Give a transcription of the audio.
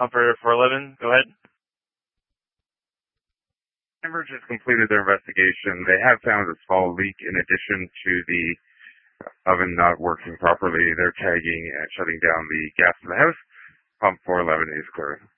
Operator 411, go ahead. Enbridge has completed their investigation. They have found a small leak in addition to the oven not working properly. They're tagging and shutting down the gas in the house. Pump 411 is clear.